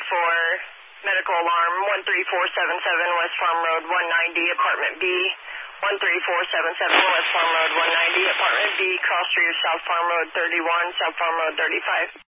medical alarm, 13477 West Farm Road, 190, apartment B. 13477 West Farm Road, 190, apartment B, cross street of South Farm Road 31, South Farm Road 35.